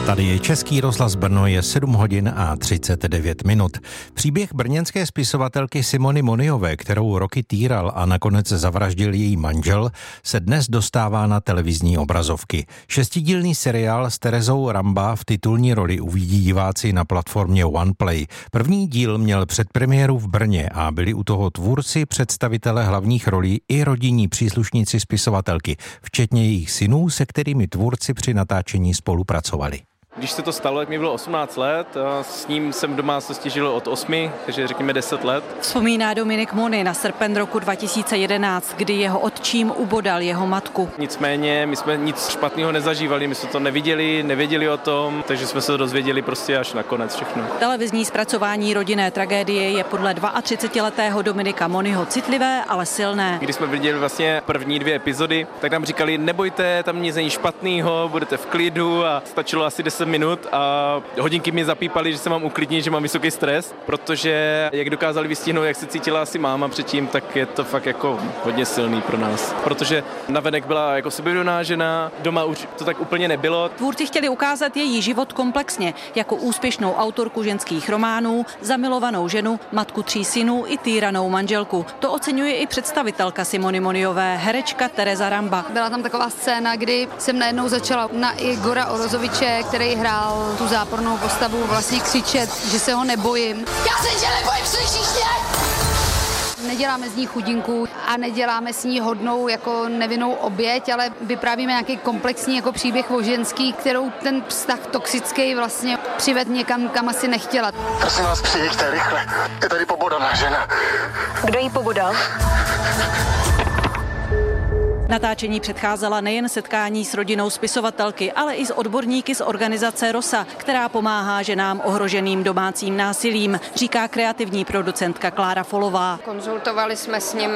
Tady je Český rozhlas Brno, je 7 hodin a 39 minut. Příběh brněnské spisovatelky Simony Moniové, kterou roky týral a nakonec zavraždil její manžel, se dnes dostává na televizní obrazovky. 6dílný seriál s Terezou Ramba v titulní roli uvidí diváci na platformě OnePlay. První díl měl předpremiéru v Brně a byli u toho tvůrci, představitelé hlavních rolí i rodinní příslušníci spisovatelky, včetně jejich synů, se kterými tvůrci při natáčení spolupracovali. Když se to stalo, jak mi bylo 18 let, a s ním jsem v domácnosti žil od 8, takže řekněme 10 let. Vzpomíná Dominik Mony na srpen roku 2011, kdy jeho otčím ubodal jeho matku. Nicméně my jsme nic špatného nezažívali, my jsme to nevěděli o tom, takže jsme se to dozvěděli prostě až nakonec všechno. Televizní zpracování rodinné tragédie je podle 32letého Dominika Monyho citlivé, ale silné. Když jsme viděli vlastně první 2 epizody, tak nám říkali, nebojte, tam nic není špatného, budete v klidu, a stačilo asi 10 minut a hodinky mi zapípaly, že se mám uklidnit, že mám vysoký stres, protože jak dokázali vystihnout, jak se cítila asi máma předtím, tak je to fakt jako hodně silný pro nás. Protože navenek byla jako sebevědomá žena, doma už to tak úplně nebylo. Tvůrci chtěli ukázat její život komplexně, jako úspěšnou autorku ženských románů, zamilovanou ženu, matku 3 synů i týranou manželku. To oceňuje i představitelka Simony Moniové, herečka Tereza Ramba. Byla tam taková scéna, kdy jsem najednou začala na Igora Orozoviče, který hrál tu zápornou postavu, vlastně křičet, že se ho nebojím. Já se tě nebojím, slyšíš mě? Neděláme z ní chudinku a neděláme s ní hodnou jako nevinnou oběť, ale vyprávíme nějaký komplexní jako příběh o ženský, kterou ten vztah toxický vlastně přived někam, kam asi nechtěla. Prosím vás, přijďte rychle. Je tady pobodaná žena. Kdo jí pobodal? Natáčení předcházela nejen setkání s rodinou spisovatelky, ale i s odborníky z organizace ROSA, která pomáhá ženám ohroženým domácím násilím, říká kreativní producentka Klára Folová. Konzultovali jsme s ním